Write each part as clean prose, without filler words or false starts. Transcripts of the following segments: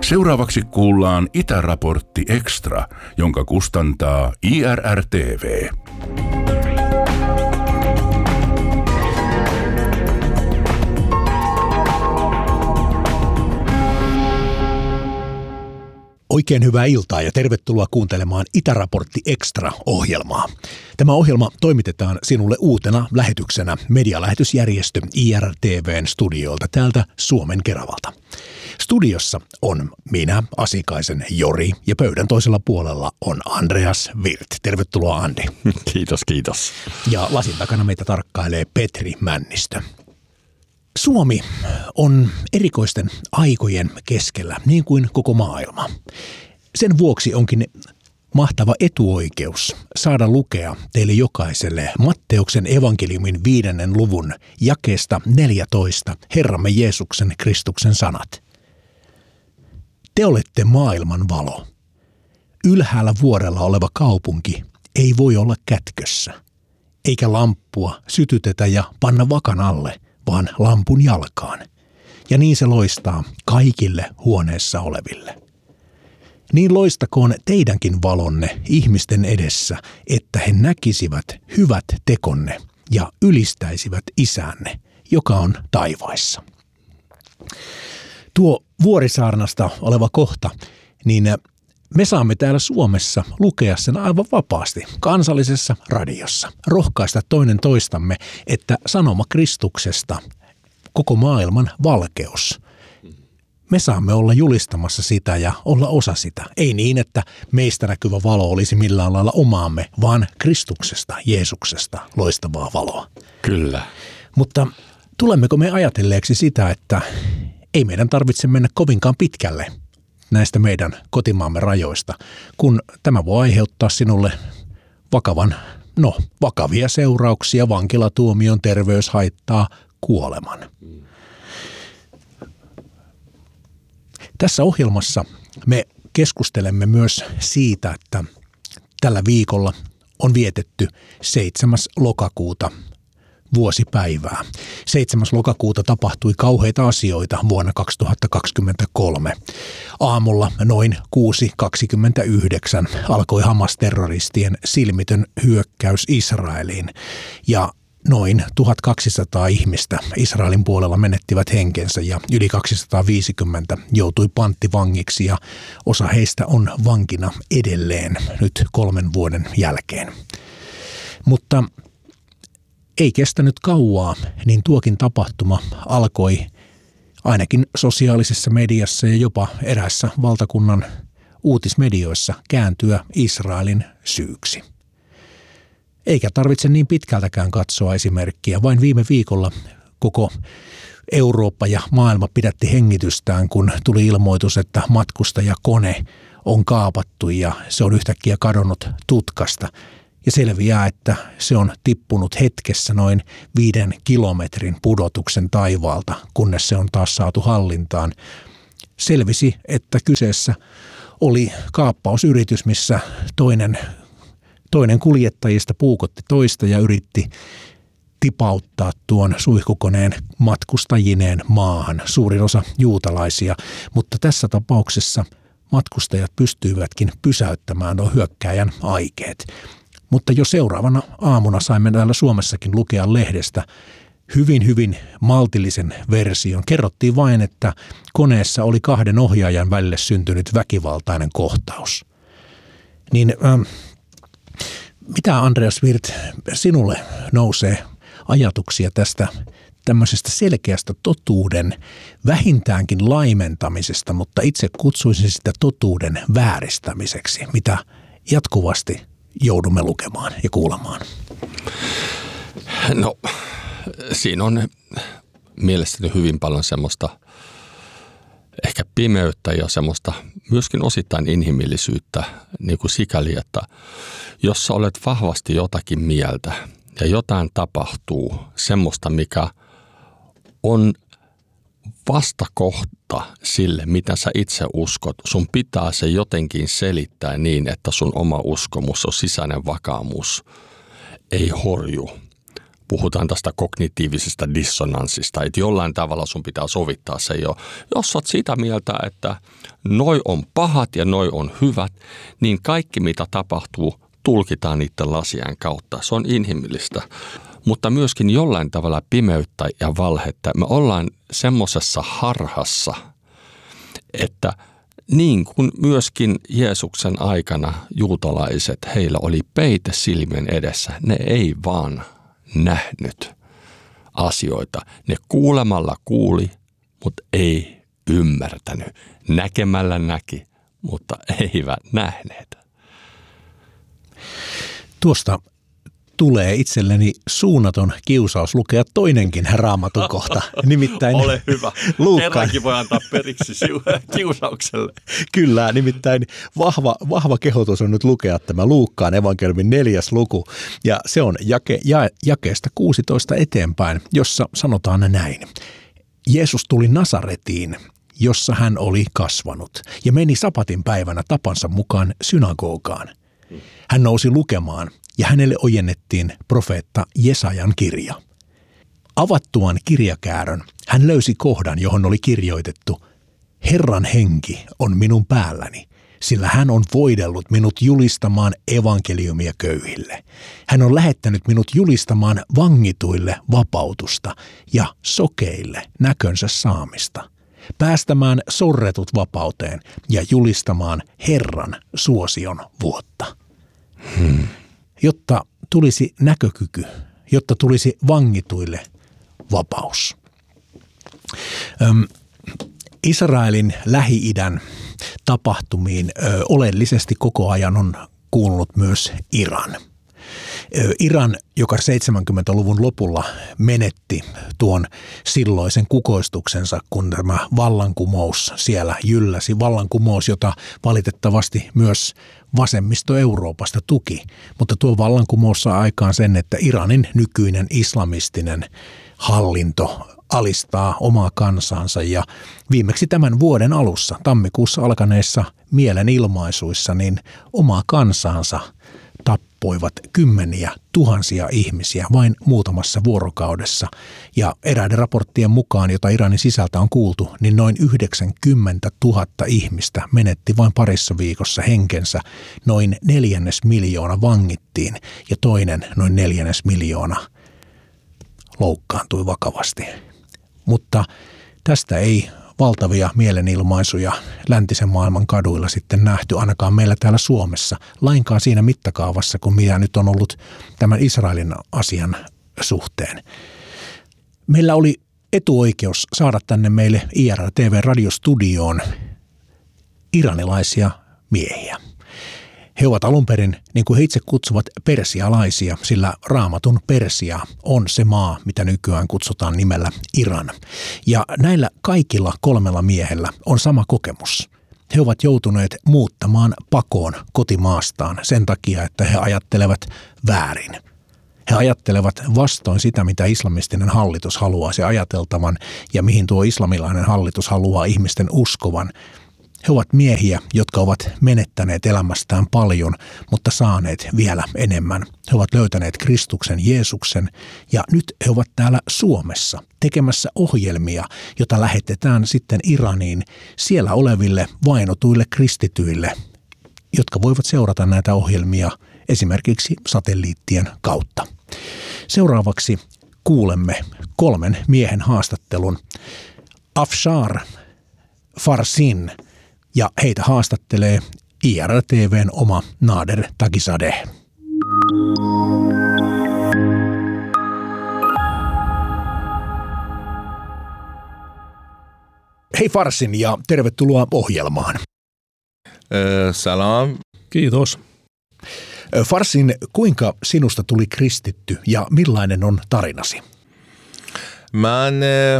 Seuraavaksi kuullaan Itäraportti Extra, jonka kustantaa IRR-TV. Oikein hyvää iltaa ja tervetuloa kuuntelemaan Itäraportti Extra-ohjelmaa. Tämä ohjelma toimitetaan sinulle uutena lähetyksenä medialähetysjärjestö IRR-TV:n studioilta täältä Suomen Keravalta. Studiossa on minä, Asikaisen Jori, ja pöydän toisella puolella on Andreas Wirth. Tervetuloa, Andi. Kiitos. Ja lasin takana meitä tarkkailee Petri Männistö. Suomi on erikoisten aikojen keskellä, niin kuin koko maailma. Sen vuoksi onkin mahtava etuoikeus saada lukea teille jokaiselle Matteuksen evankeliumin 5. luvun jakeesta 14 Herramme Jeesuksen Kristuksen sanat. Te olette maailman valo. Ylhäällä vuorella oleva kaupunki ei voi olla kätkössä, eikä lamppua sytytetä ja panna vakan alle, vaan lampun jalkaan. Ja niin se loistaa kaikille huoneessa oleville. Niin loistakoon teidänkin valonne ihmisten edessä, että he näkisivät hyvät tekonne ja ylistäisivät Isänne, joka on taivaissa. Tuo Vuorisaarnasta oleva kohta, niin me saamme täällä Suomessa lukea sen aivan vapaasti kansallisessa radiossa. Rohkaista toinen toistamme, että sanoma Kristuksesta, koko maailman valkeus. Me saamme olla julistamassa sitä ja olla osa sitä. Ei niin, että meistä näkyvä valo olisi millään lailla omaamme, vaan Kristuksesta, Jeesuksesta loistavaa valoa. Kyllä. Mutta tulemmeko me ajatelleeksi sitä, että ei meidän tarvitse mennä kovinkaan pitkälle näistä meidän kotimaamme rajoista, kun tämä voi aiheuttaa sinulle vakavia seurauksia, vankilatuomion, terveyshaittaa, kuoleman. Tässä ohjelmassa me keskustelemme myös siitä, että tällä viikolla on vietetty 7. lokakuuta vuosipäivää. 7. lokakuuta tapahtui kauheita asioita vuonna 2023. Aamulla noin 6.29 alkoi Hamas-terroristien silmitön hyökkäys Israeliin ja noin 1200 ihmistä Israelin puolella menettivät henkensä ja yli 250 joutui panttivangiksi ja osa heistä on vankina edelleen nyt 3 vuoden jälkeen. Mutta ei kestänyt kauaa, niin tuokin tapahtuma alkoi ainakin sosiaalisessa mediassa ja jopa eräissä valtakunnan uutismedioissa kääntyä Israelin syyksi. Eikä tarvitse niin pitkältäkään katsoa esimerkkiä. Vain viime viikolla koko Eurooppa ja maailma pidätti hengitystään, kun tuli ilmoitus, että matkustajakone on kaapattu ja se on yhtäkkiä kadonnut tutkasta. Ja selviää, että se on tippunut hetkessä noin 5 kilometrin pudotuksen taivaalta, kunnes se on taas saatu hallintaan. Selvisi, että kyseessä oli kaappausyritys, missä toinen kuljettajista puukotti toista ja yritti tipauttaa tuon suihkukoneen matkustajineen maahan. Suurin osa juutalaisia, mutta tässä tapauksessa matkustajat pystyivätkin pysäyttämään nuo hyökkääjän aikeet. Mutta jo seuraavana aamuna saimme täällä Suomessakin lukea lehdestä hyvin maltillisen version. Kerrottiin vain, että koneessa oli 2 ohjaajan välille syntynyt väkivaltainen kohtaus. Niin mitä, Andreas Wirth, sinulle nousee ajatuksia tästä tämmöisestä selkeästä totuuden vähintäänkin laimentamisesta, mutta itse kutsuisin sitä totuuden vääristämiseksi, mitä jatkuvasti joudumme lukemaan ja kuulemaan? No, siinä on mielestäni hyvin paljon semmoista ehkä pimeyttä ja semmoista myöskin osittain inhimillisyyttä niin kuin sikäli, että jos sä olet vahvasti jotakin mieltä ja jotain tapahtuu semmoista, mikä on vastakohta sille, mitä sä itse uskot. Sun pitää se jotenkin selittää niin, että sun oma uskomus on sisäinen vakaumus ei horju, puhutaan tästä kognitiivisesta dissonanssista, että jollain tavalla sun pitää sovittaa se jo. Jos oot sitä mieltä, että noi on pahat ja noi on hyvät, niin kaikki mitä tapahtuu tulkitaan niiden lasien kautta. Se on inhimillistä, mutta myöskin jollain tavalla pimeyttä ja valhetta. Me ollaan semmoisessa harhassa, että niin kuin myöskin Jeesuksen aikana juutalaiset, heillä oli peite silmien edessä. Ne ei vaan nähnyt asioita. Ne kuulemalla kuuli, mutta ei ymmärtänyt. Näkemällä näki, mutta eivät nähneet. Tuosta tulee itselleni suunnaton kiusaus lukea toinenkin Raamatun kohta. Nimittäin ole hyvä. Kerrankin voi antaa periksi kiusaukselle. Kyllä, nimittäin vahva kehotus on nyt lukea tämä Luukkaan evankeliumin 4. luku. Ja se on jakeesta 16 eteenpäin, jossa sanotaan näin. Jeesus tuli Nasaretiin, jossa hän oli kasvanut, ja meni sapatin päivänä tapansa mukaan synagogaan. Hän nousi lukemaan, ja hänelle ojennettiin profeetta Jesajan kirja. Avattuaan kirjakäärön hän löysi kohdan, johon oli kirjoitettu: Herran henki on minun päälläni, sillä hän on voidellut minut julistamaan evankeliumia köyhille. Hän on lähettänyt minut julistamaan vangituille vapautusta ja sokeille näkönsä saamista, päästämään sorretut vapauteen ja julistamaan Herran suosion vuotta. Jotta tulisi näkökyky, jotta tulisi vangituille vapaus. Israelin Lähi-idän tapahtumiin oleellisesti koko ajan on kuulunut myös Iran. Iran, joka 70-luvun lopulla menetti tuon silloisen kukoistuksensa, kun tämä vallankumous siellä jylläsi. Vallankumous, jota valitettavasti myös vasemmisto Euroopasta tuki. Mutta tuo vallankumous saa aikaan sen, että Iranin nykyinen islamistinen hallinto alistaa omaa kansansa, ja viimeksi tämän vuoden alussa, tammikuussa alkaneissa mielenilmaisuissa, niin omaa kansansa tappoivat kymmeniä tuhansia ihmisiä vain muutamassa vuorokaudessa. Ja eräiden raporttien mukaan, jota Iranin sisältä on kuultu, niin noin 90 000 ihmistä menetti vain parissa viikossa henkensä. Noin 250 000 vangittiin ja toinen noin 250 000 loukkaantui vakavasti. Mutta tästä ei valtavia mielenilmaisuja läntisen maailman kaduilla sitten nähty, ainakaan meillä täällä Suomessa, lainkaan siinä mittakaavassa, kuin mitä nyt on ollut tämän Israelin asian suhteen. Meillä oli etuoikeus saada tänne meille IRR-TV-radiostudioon iranilaisia miehiä. He ovat alun perin, niin kuin he itse kutsuvat, persialaisia, sillä Raamatun Persia on se maa, mitä nykyään kutsutaan nimellä Iran. Ja näillä kaikilla 3 miehellä on sama kokemus. He ovat joutuneet muuttamaan pakoon kotimaastaan sen takia, että he ajattelevat väärin. He ajattelevat vastoin sitä, mitä islamistinen hallitus haluaa se ajateltavan ja mihin tuo islamilainen hallitus haluaa ihmisten uskovan. He ovat miehiä, jotka ovat menettäneet elämästään paljon, mutta saaneet vielä enemmän. He ovat löytäneet Kristuksen, Jeesuksen, ja nyt he ovat täällä Suomessa tekemässä ohjelmia, jota lähetetään sitten Iraniin siellä oleville vainotuille kristityille, jotka voivat seurata näitä ohjelmia esimerkiksi satelliittien kautta. Seuraavaksi kuulemme 3 miehen haastattelun. Afshar Farsin, ja heitä haastattelee IRR-TV:n oma Nader Takizadeh. Hei Farsin ja tervetuloa ohjelmaan. Salam. Kiitos. Farsin, kuinka sinusta tuli kristitty ja millainen on tarinasi? من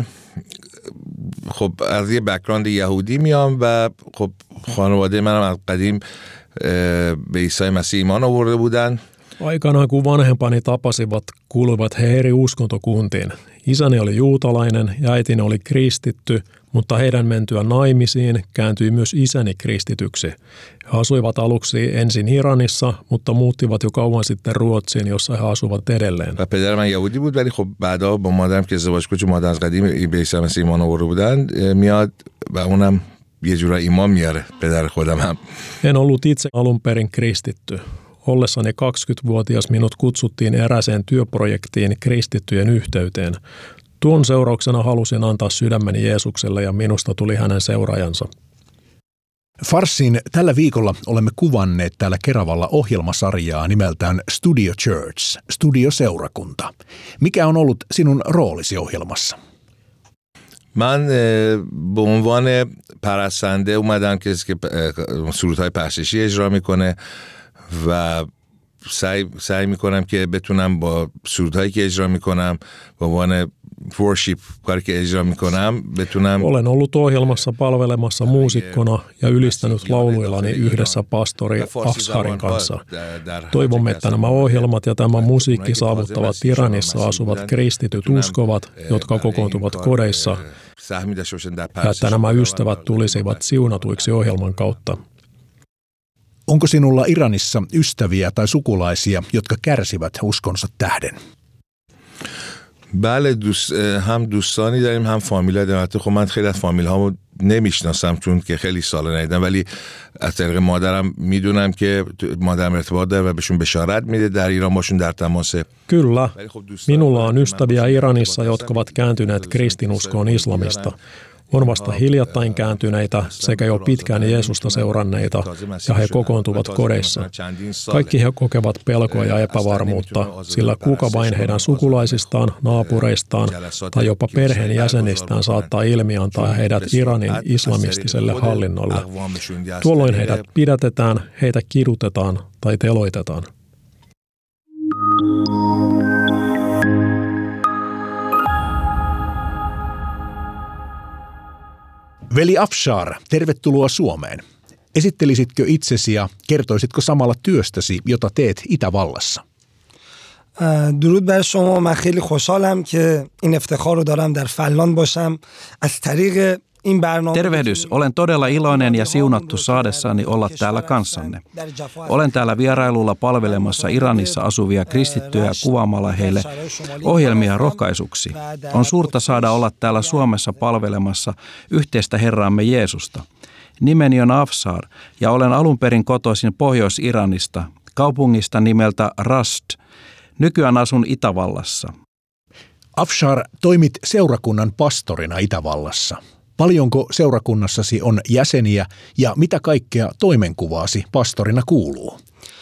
خب از یه بک‌گراند یهودی میام و خب خانواده منم از قدیم به عیسی مسیح ایمان آورده بودن. Aikanaan kun vanhempani tapasivat, kuuluivat he eri uskontokuntiin. Isäni oli juutalainen ja äitini oli kristitty, mutta heidän mentyä naimisiin kääntyi myös isäni kristityksi. He asuivat aluksi ensin Iranissa, mutta muuttivat jo kauan sitten Ruotsiin, jossa he asuvat edelleen. پدر من یهودی بود ولی خب بعدا با مادرم که ازدواج کرد چون مادر از قدیم به عیسی مسیح ایمان آورده بودن میاد و اونم یه جورایی ایمان میاره پدر خودم هم. En ollut itse alun perin kristitty. Ollessani 20-vuotias minut kutsuttiin erääseen työprojektiin kristittyjen yhteyteen. Tuon seurauksena halusin antaa sydämeni Jeesukselle ja minusta tuli hänen seuraajansa. Farsin tällä viikolla olemme kuvanneet täällä Keravalla ohjelmasarjaa nimeltään Studio Church, studioseurakunta. Mikä on ollut sinun roolisi ohjelmassa? من به عنوان پرستنده اومدم که سرودهای پرستشی اجرا میکنه و سعی میکنم که بتونم با سرودهایی که اجرا میکنم به عنوان worship کاری که اجرا میکنم بتونم. Olen ollut ohjelmassa palvelemassa muusikkona ja ylistänyt lauluillani yhdessä pastori Afsharin kanssa. Toivomme, että nämä ohjelmat ja tämä musiikki saavuttavat Iranissa asuvat kristityt uskovat, jotka kokoontuvat kodeissa, ja että nämä ystävät tulisivat siunatuiksi ohjelman kautta. Onko sinulla Iranissa ystäviä tai sukulaisia, jotka kärsivät uskonsa tähden? بله هم دوستانی داریم هم فامیلا داریم. البته خب من خیلی از فامیل هامو نمیشناسم چون که خیلی سال ندیدم ولی از طریق مادرم میدونم که مادرم ارتباط داره و بهشون بشارت میده در ایران باشون در تماسه. Kyllä. Minulla on ystäviä Iranissa, jotka ovat kääntyneet kristinuskoon islamista. On vasta hiljattain kääntyneitä sekä jo pitkään Jeesusta seuranneita, ja he kokoontuvat kodeissa. Kaikki he kokevat pelkoa ja epävarmuutta, sillä kuka vain heidän sukulaisistaan, naapureistaan tai jopa perheen jäsenistään saattaa ilmiantaa heidät Iranin islamistiselle hallinnolle. Tuolloin heidät pidätetään, heitä kidutetaan tai teloitetaan. Veli Afshar, tervetuloa Suomeen. Esittelisitkö itsesi ja kertoisitko samalla työstäsi, jota teet Itävallassa? درود بر شما. من خیلی خوشحالم که این افتخار رو دارم در فلان باشم از طریق این برنامه. Tervehdys. Olen todella iloinen ja siunattu saadessani olla täällä kanssanne. Olen täällä vierailulla palvelemassa Iranissa asuvia kristittyjä kuvaamalla heille ohjelmia rohkaisuksi. On suurta saada olla täällä Suomessa palvelemassa yhteistä Herraamme Jeesusta. Nimeni on Afshar ja olen alun perin kotoisin Pohjois-Iranista, kaupungista nimeltä Rast. Nykyään asun Itävallassa. Afshar, toimit seurakunnan pastorina Itävallassa. Paljonko seurakunnassasi on jäseniä ja mitä kaikkea toimenkuvaasi pastorina kuuluu?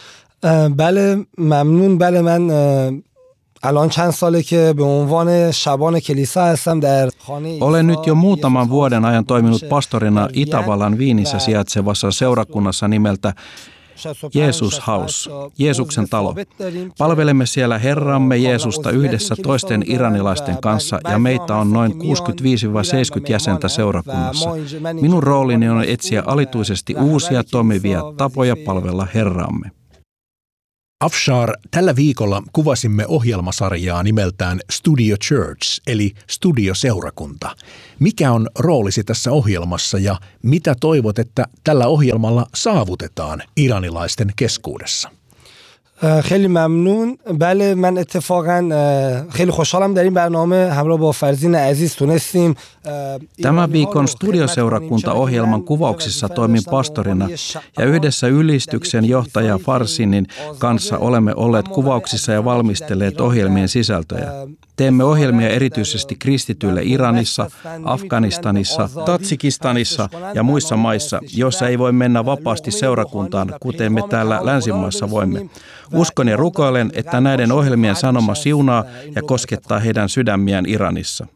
بله ممنون. بله من الان چند ساله که به عنوان شبان کلیسا هستم در خانه. Olen nyt jo muutaman vuoden ajan toiminut pastorina Itävallan Viinissä sijaitsevassa seurakunnassa nimeltä Jesus House, Jeesuksen talo. Palvelemme siellä Herramme Jeesusta yhdessä toisten iranilaisten kanssa ja meitä on noin 65-70 jäsentä seurakunnassa. Minun roolini on etsiä alituisesti uusia toimivia tapoja palvella Herramme. Afshar, tällä viikolla kuvasimme ohjelmasarjaa nimeltään Studio Church, eli studioseurakunta. Mikä on roolisi tässä ohjelmassa ja mitä toivot, että tällä ohjelmalla saavutetaan iranilaisten keskuudessa? خیلی ممنون. بله من اتفاقا خیلی خوشحالم در این برنامه همراه با فرزین عزیز تونستیم. Tämän viikon studioseurakunta-ohjelman kuvauksissa toimin pastorina ja yhdessä ylistyksen johtaja Farsinin kanssa olemme olleet kuvauksissa ja valmistelleet ohjelmien sisältöjä. Teemme ohjelmia erityisesti kristityille Iranissa, Afganistanissa, Tatsikistanissa ja muissa maissa, joissa ei voi mennä vapaasti seurakuntaan, kuten me täällä länsimaissa voimme. Uskon ja rukoilen, että näiden ohjelmien sanoma siunaa ja koskettaa heidän sydämiään Iranissa.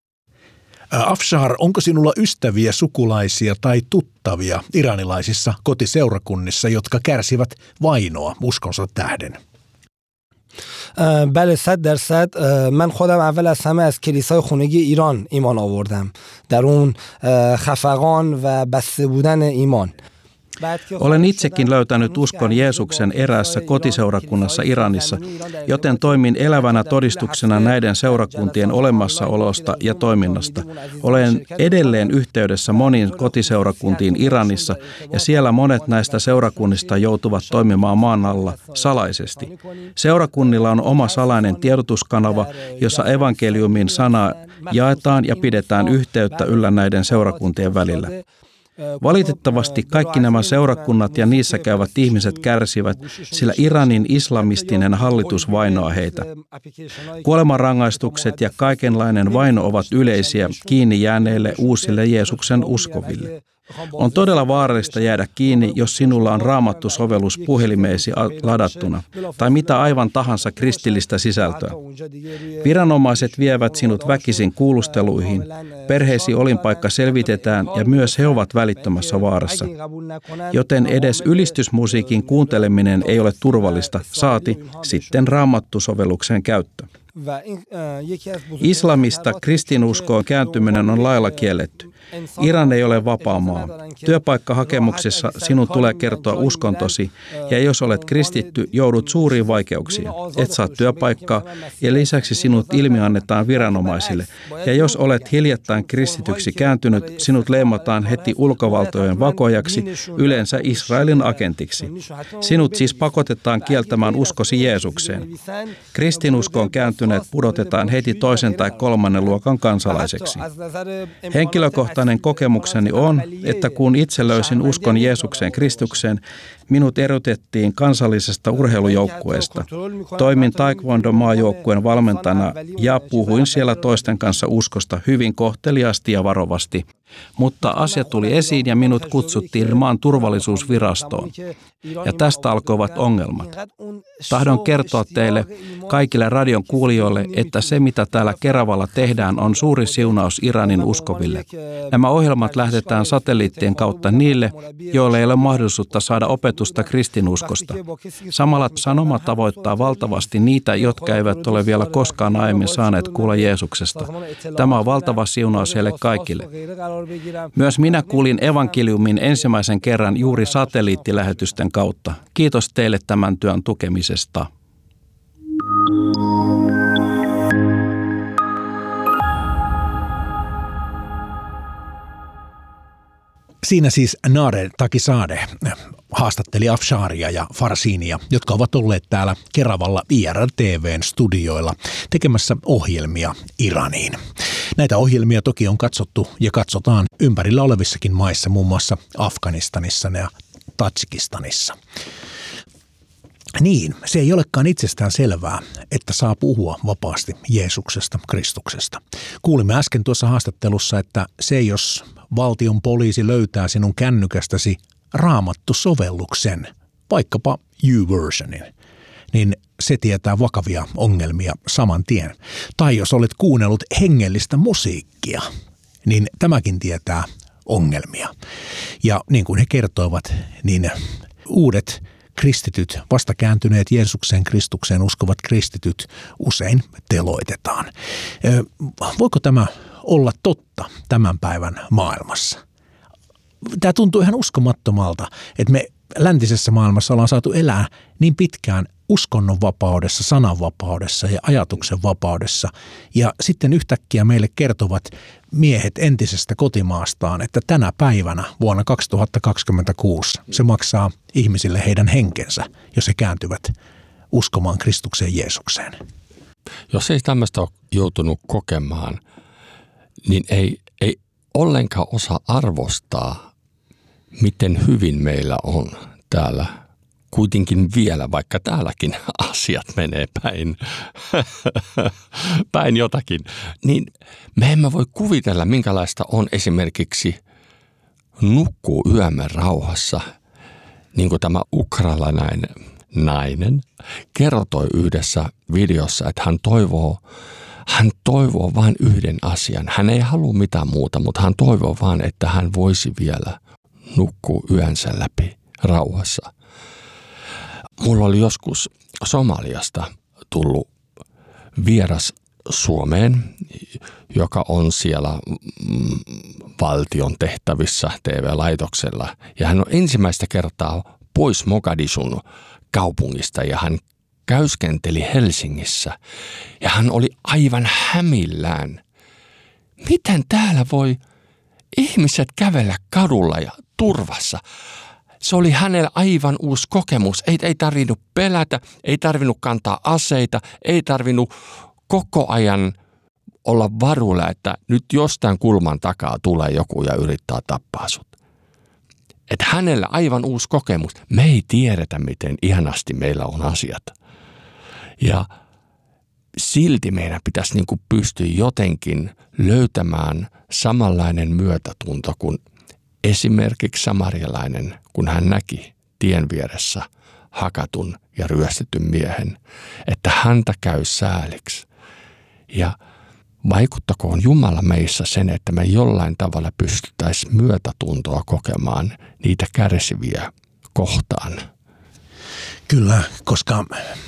Afshar, onko sinulla ystäviä, sukulaisia tai tuttavia iranilaisissa kotiseurakunnissa, jotka kärsivät vainoa uskonsa tähden? بله 100%. من خودم اول از همه از کلیسای خونگی ایران ایمان آوردم در اون خفقان و بسته بودن ایمان. Olen itsekin löytänyt uskon Jeesuksen eräässä kotiseurakunnassa Iranissa, joten toimin elävänä todistuksena näiden seurakuntien olemassaolosta ja toiminnasta. Olen edelleen yhteydessä moniin kotiseurakuntiin Iranissa, ja siellä monet näistä seurakunnista joutuvat toimimaan maan alla salaisesti. Seurakunnilla on oma salainen tiedotuskanava, jossa evankeliumin sanaa jaetaan ja pidetään yhteyttä yllä näiden seurakuntien välillä. Valitettavasti kaikki nämä seurakunnat ja niissä käyvät ihmiset kärsivät, sillä Iranin islamistinen hallitus vainoaa heitä. Kuolemanrangaistukset ja kaikenlainen vaino ovat yleisiä kiinni jääneille uusille Jeesuksen uskoville. On todella vaarallista jäädä kiinni, jos sinulla on Raamattu-sovellus puhelimeesi ladattuna tai mitä aivan tahansa kristillistä sisältöä. Viranomaiset vievät sinut väkisin kuulusteluihin, perheesi olinpaikka selvitetään ja myös he ovat välittömässä vaarassa. Joten edes ylistysmusiikin kuunteleminen ei ole turvallista, saati sitten Raamattu-sovelluksen käyttö. Islamista kristinuskoon kääntyminen on lailla kielletty. Iran ei ole vapaa maa. Työpaikkahakemuksessa sinun tulee kertoa uskontosi, ja jos olet kristitty, joudut suuriin vaikeuksiin. Et saa työpaikkaa, ja lisäksi sinut ilmiannetaan viranomaisille. Ja jos olet hiljattain kristityksi kääntynyt, sinut leimataan heti ulkovaltojen vakojaksi, yleensä Israelin agentiksi. Sinut siis pakotetaan kieltämään uskosi Jeesukseen. Kristinuskoon kääntyneet pudotetaan heti 2. tai 3. luokan kansalaiseksi. Henkilökohtainen kokemukseni on, että kun itse löysin uskon Jeesukseen Kristukseen, minut erotettiin kansallisesta urheilujoukkueesta. Toimin taekwondo-maajoukkueen valmentajana ja puhuin siellä toisten kanssa uskosta hyvin kohteliaasti ja varovasti. Mutta asia tuli esiin ja minut kutsuttiin maan turvallisuusvirastoon. Ja tästä alkoivat ongelmat. Tahdon kertoa teille kaikille radion kuulijoille, että se mitä täällä Keravalla tehdään on suuri siunaus Iranin uskoville. Nämä ohjelmat lähetetään satelliittien kautta niille, joille ei ole mahdollisuutta saada opetusta kristinuskosta. Samalla sanoma tavoittaa valtavasti niitä, jotka eivät ole vielä koskaan aiemmin saaneet kuulla Jeesuksesta. Tämä on valtava siunaus heille kaikille. Myös minä kuulin evankeliumin ensimmäisen kerran juuri satelliittilähetysten kautta. Kiitos teille tämän työn tukemisesta. Siinä siis Nader Takizadeh haastatteli Afsharia ja Farsinia, jotka ovat olleet täällä Keravalla IRR-TV:n studioilla tekemässä ohjelmia Iraniin. Näitä ohjelmia toki on katsottu ja katsotaan ympärillä olevissakin maissa, muun muassa Afganistanissa ja Tadžikistanissa. Niin, se ei olekaan itsestään selvää, että saa puhua vapaasti Jeesuksesta, Kristuksesta. Kuulimme äsken tuossa haastattelussa, että se jos valtion poliisi löytää sinun kännykästäsi Raamattu-sovelluksen, vaikkapa YouVersionin, niin se tietää vakavia ongelmia saman tien. Tai jos olet kuunnellut hengellistä musiikkia, niin tämäkin tietää ongelmia. Ja niin kuin he kertoivat, niin uudet kristityt, vastakääntyneet Jeesukseen Kristukseen uskovat kristityt usein teloitetaan. Voiko tämä olla totta tämän päivän maailmassa? Tämä tuntuu ihan uskomattomalta, että me läntisessä maailmassa ollaan saatu elää niin pitkään uskonnonvapaudessa, sananvapaudessa ja ajatuksen vapaudessa. Ja sitten yhtäkkiä meille kertovat miehet entisestä kotimaastaan, että tänä päivänä vuonna 2026 se maksaa ihmisille heidän henkensä, jos he kääntyvät uskomaan Kristukseen Jeesukseen. Jos ei tämmöistä ole joutunut kokemaan, niin ei ollenkaan osaa arvostaa, miten hyvin meillä on täällä. Kuitenkin vielä, vaikka täälläkin asiat menee päin jotakin, niin me emme voi kuvitella, minkälaista on esimerkiksi nukkuu yömme rauhassa, niin kuin tämä ukrainalainen nainen kertoi yhdessä videossa, että hän toivoo vain yhden asian. Hän ei halua mitään muuta, mutta hän toivoo vain, että hän voisi vielä nukkua yönsä läpi rauhassa. Mulla oli joskus Somaliasta tullut vieras Suomeen, joka on siellä valtion tehtävissä TV-laitoksella. Ja hän on ensimmäistä kertaa pois Mogadishun kaupungista ja hän käyskenteli Helsingissä. Ja hän oli aivan hämillään. Miten täällä voi ihmiset kävellä kadulla ja turvassa? Se oli hänellä aivan uusi kokemus. Ei tarvinnut pelätä, ei tarvinnut kantaa aseita, ei tarvinnut koko ajan olla varuilla, että nyt jostain kulman takaa tulee joku ja yrittää tappaa sut. Että hänellä aivan uusi kokemus. Me ei tiedetä, miten ihanasti meillä on asiat. Ja silti meidän pitäisi niin kuin pystyä jotenkin löytämään samanlainen myötätunto kuin esimerkiksi samarialainen, kun hän näki tien vieressä hakatun ja ryöstetyn miehen, että häntä käy sääliksi. Ja vaikuttakoon Jumala meissä sen, että me jollain tavalla pystyttäisiin myötätuntoa kokemaan niitä kärsiviä kohtaan. Kyllä, koska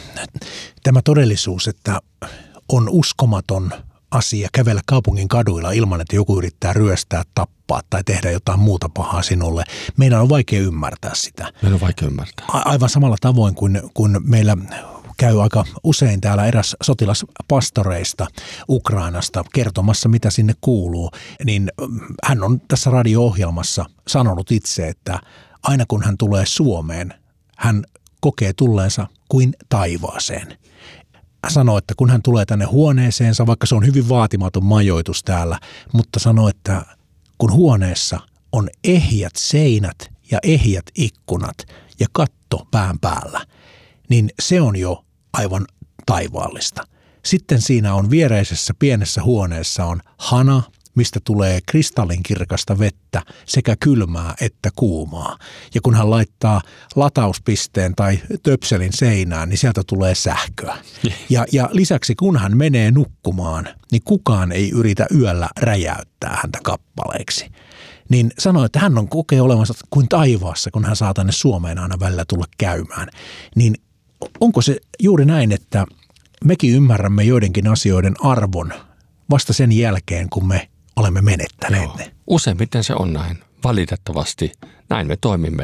tämä todellisuus, että on uskomaton asia kävellä kaupungin kaduilla ilman, että joku yrittää ryöstää, tappaa tai tehdä jotain muuta pahaa sinulle. Meidän on vaikea ymmärtää sitä. Meidän on vaikea ymmärtää. Aivan samalla tavoin kuin meillä käy aika usein täällä eräs sotilaspastoreista Ukrainasta kertomassa, mitä sinne kuuluu, niin hän on tässä radio-ohjelmassa sanonut itse, että aina kun hän tulee Suomeen, hän kokee tulleensa kuin taivaaseen. Hän sanoo, että kun hän tulee tänne huoneeseensa, vaikka se on hyvin vaatimaton majoitus täällä, mutta sanoo, että kun huoneessa on ehjät seinät ja ehjät ikkunat ja katto pään päällä, niin se on jo aivan taivaallista. Sitten siinä on viereisessä pienessä huoneessa on hana, mistä tulee kristallinkirkasta vettä, sekä kylmää että kuumaa. Ja kun hän laittaa latauspisteen tai töpselin seinään, niin sieltä tulee sähköä. Ja lisäksi kun hän menee nukkumaan, niin kukaan ei yritä yöllä räjäyttää häntä kappaleiksi. Niin sanoi, että hän on kokee olevansa kuin taivaassa, kun hän saa tänne Suomeen aina välillä tulla käymään. Niin onko se juuri näin, että mekin ymmärrämme joidenkin asioiden arvon vasta sen jälkeen, kun me olemme menettäneet ne? Useimmiten se on näin. Valitettavasti näin me toimimme.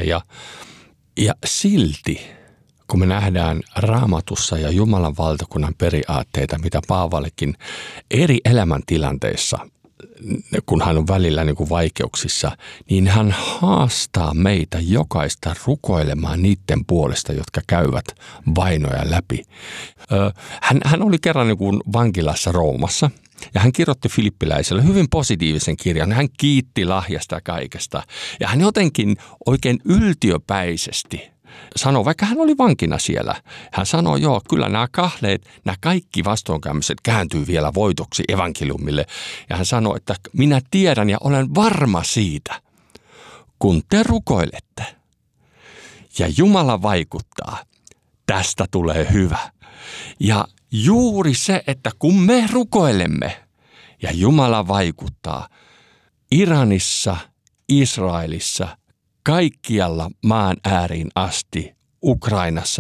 Ja silti, kun me nähdään Raamatussa ja Jumalan valtakunnan periaatteita, mitä Paavalikin eri elämäntilanteissa, kun hän on välillä niin kuin vaikeuksissa, niin hän haastaa meitä jokaista rukoilemaan niiden puolesta, jotka käyvät vainoja läpi. Hän oli kerran niin kuin vankilassa Roomassa ja hän kirjoitti filippiläiselle hyvin positiivisen kirjan. Hän kiitti lahjasta kaikesta ja hän jotenkin oikein yltiöpäisesti sanoi, vaikka hän oli vankina siellä, hän sanoi, joo, kyllä nämä kaikki vastoinkäymiset kääntyy vielä voitoksi evankeliumille. Ja hän sanoi, että minä tiedän ja olen varma siitä, kun te rukoilette ja Jumala vaikuttaa, tästä tulee hyvä. Ja juuri se, että kun me rukoilemme ja Jumala vaikuttaa Iranissa, Israelissa, kaikkialla maan ääriin asti, Ukrainassa,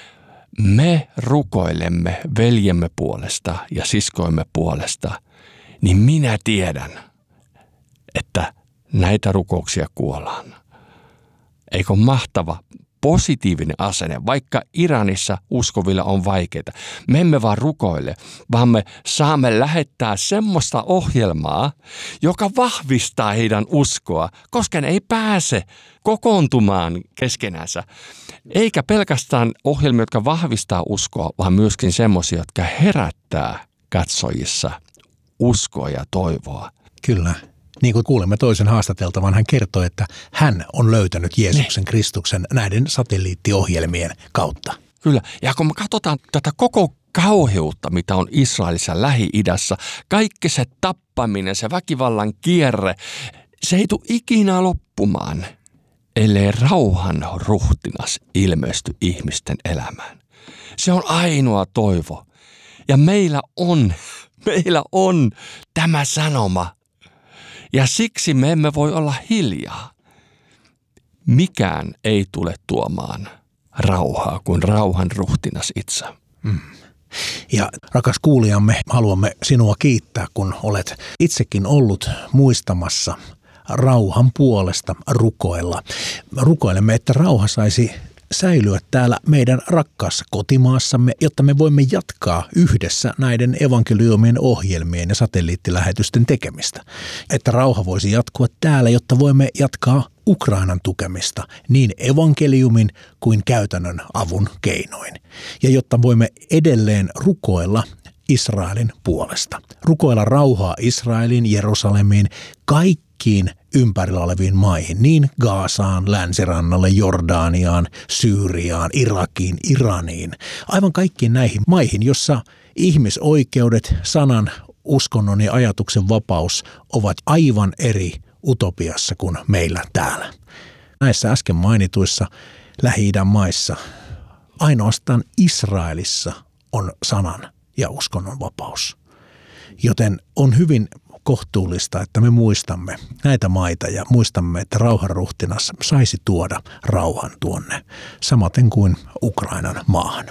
me rukoilemme veljemme puolesta ja siskoimme puolesta, niin minä tiedän, että näitä rukouksia kuollaan. Eikö mahtava positiivinen asenne, vaikka Iranissa uskovilla on vaikeita. Me emme vaan rukoile, vaan me saamme lähettää semmoista ohjelmaa, joka vahvistaa heidän uskoa, koska ne ei pääse kokoontumaan keskenänsä. Eikä pelkästään ohjelmia, jotka vahvistaa uskoa, vaan myöskin semmoisia, jotka herättää katsojissa uskoa ja toivoa. Kyllä. Niin kuin kuulemme toisen haastateltavan, hän kertoi, että hän on löytänyt Jeesuksen Kristuksen näiden satelliittiohjelmien kautta. Kyllä, ja kun me katsotaan tätä koko kauheutta, mitä on Israelissa Lähi-idässä, kaikki se tappaminen, se väkivallan kierre, se ei tule ikinä loppumaan, ellei rauhan ruhtinas ilmesty ihmisten elämään. Se on ainoa toivo. Ja meillä on tämä sanoma. Ja siksi me emme voi olla hiljaa. Mikään ei tule tuomaan rauhaa kuin rauhan ruhtinas itse. Ja rakas kuulijamme, haluamme sinua kiittää, kun olet itsekin ollut muistamassa rauhan puolesta rukoilla. Rukoilemme, että rauha saisi säilyä täällä meidän rakkaassa kotimaassamme, jotta me voimme jatkaa yhdessä näiden evankeliumien ohjelmien ja satelliittilähetysten tekemistä. Että rauha voisi jatkua täällä, jotta voimme jatkaa Ukrainan tukemista niin evankeliumin kuin käytännön avun keinoin. Ja jotta voimme edelleen rukoilla Israelin puolesta. Rukoilla rauhaa Israelin, Jerusalemiin, kaikkiin ympärillä oleviin maihin, niin Gazaan, Länsirannalle, Jordaniaan, Syyriaan, Irakiin, Iraniin. Aivan kaikkiin näihin maihin, jossa ihmisoikeudet, sanan, uskonnon ja ajatuksen vapaus ovat aivan eri utopiassa kuin meillä täällä. Näissä äsken mainituissa Lähi-idän maissa ainoastaan Israelissa on sanan ja uskonnon vapaus. Joten on hyvin kohtuullista, että me muistamme näitä maita ja muistamme, että rauhanruhtinas saisi tuoda rauhan tuonne, samaten kuin Ukrainan maahan.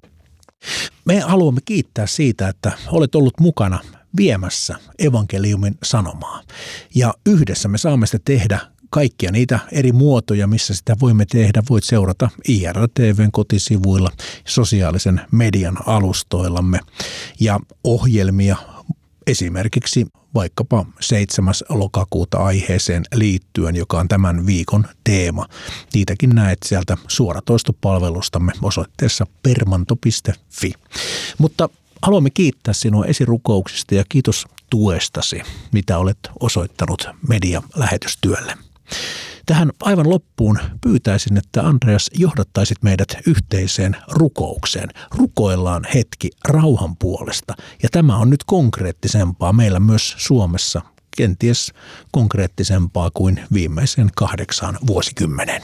Me haluamme kiittää siitä, että olet ollut mukana viemässä evankeliumin sanomaa. Ja yhdessä me saamme sitä tehdä kaikkia niitä eri muotoja, missä sitä voimme tehdä. Voit seurata IRTV:n kotisivuilla, sosiaalisen median alustoillamme ja ohjelmia esimerkiksi vaikkapa 7. lokakuuta aiheeseen liittyen, joka on tämän viikon teema. Niitäkin näet sieltä suoratoistopalvelustamme osoitteessa permanto.fi. Mutta haluamme kiittää sinua esirukouksista ja kiitos tuestasi, mitä olet osoittanut medialähetystyölle. Tähän aivan loppuun pyytäisin, että Andreas johdattaisit meidät yhteiseen rukoukseen. Rukoillaan hetki rauhan puolesta ja tämä on nyt konkreettisempaa meillä myös Suomessa, kenties konkreettisempaa kuin viimeisen 8 vuosikymmeneen.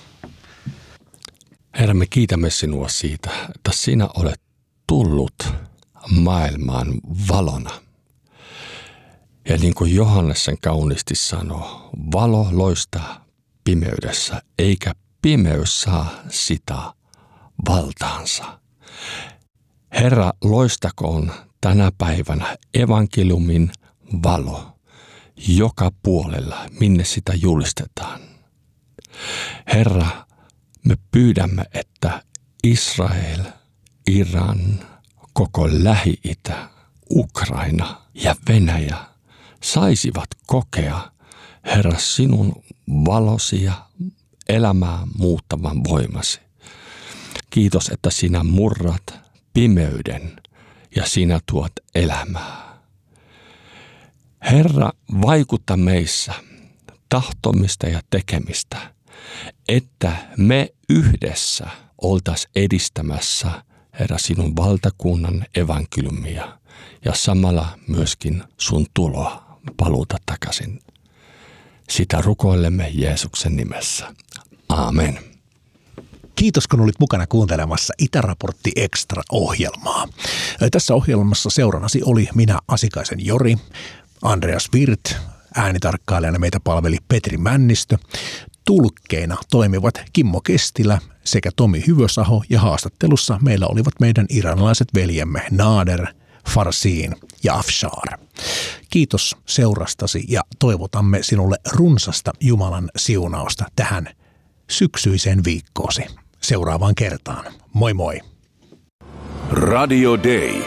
Herra, me kiitämme sinua siitä, että sinä olet tullut maailmaan valona. Ja niin kuin Johannes sen kauniisti sanoo, valo loistaa pimeydessä, eikä pimeys saa sitä valtaansa. Herra, loistakoon tänä päivänä evankeliumin valo joka puolella, minne sitä julistetaan. Herra, me pyydämme, että Israel, Iran, koko Lähi-itä, Ukraina ja Venäjä saisivat kokea, Herra, sinun valosi ja elämää muuttavan voimasi. Kiitos, että sinä murrat pimeyden ja sinä tuot elämää. Herra, vaikuta meissä tahtomista ja tekemistä, että me yhdessä oltaisiin edistämässä, Herra, sinun valtakunnan evankeliumia ja samalla myöskin sun tuloa paluuta takaisin. Sitä rukoilemme Jeesuksen nimessä. Aamen. Kiitos, kun olit mukana kuuntelemassa Itäraportti Extra-ohjelmaa. Tässä ohjelmassa seurannasi oli minä, Asikaisen Jori, Andreas Wirth, äänitarkkailijana meitä palveli Petri Männistö. Tulkkeina toimivat Kimmo Kestilä sekä Tomi Hyvösaho ja haastattelussa meillä olivat meidän iranilaiset veljemme Nader, Farsiin ja Afshar. Kiitos seurastasi ja toivotamme sinulle runsasta Jumalan siunausta tähän syksyiseen viikkoosi. Seuraavaan kertaan. Moi moi! Radio Day.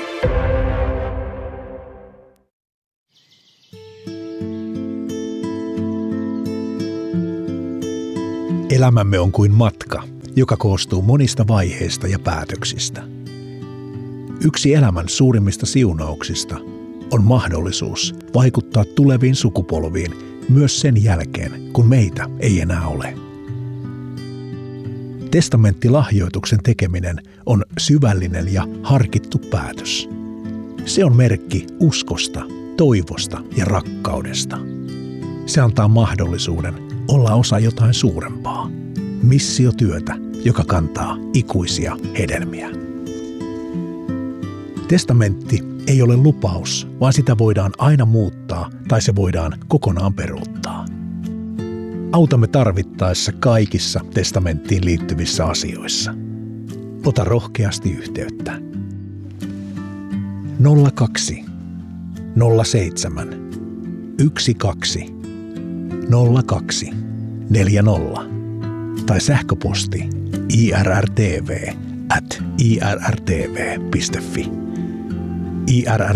Elämämme on kuin matka, joka koostuu monista vaiheista ja päätöksistä. Yksi elämän suurimmista siunauksista on mahdollisuus vaikuttaa tuleviin sukupolviin myös sen jälkeen, kun meitä ei enää ole. Testamenttilahjoituksen tekeminen on syvällinen ja harkittu päätös. Se on merkki uskosta, toivosta ja rakkaudesta. Se antaa mahdollisuuden olla osa jotain suurempaa. Missiotyötä, joka kantaa ikuisia hedelmiä. Testamentti ei ole lupaus, vaan sitä voidaan aina muuttaa tai se voidaan kokonaan peruuttaa. Autamme tarvittaessa kaikissa testamenttiin liittyvissä asioissa. Ota rohkeasti yhteyttä. 02 07 12 02 40 tai sähköposti irrtv@irrtv.fi.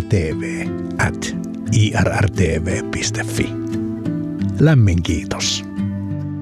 irrtv@irrtv.fi. Lämmin kiitos.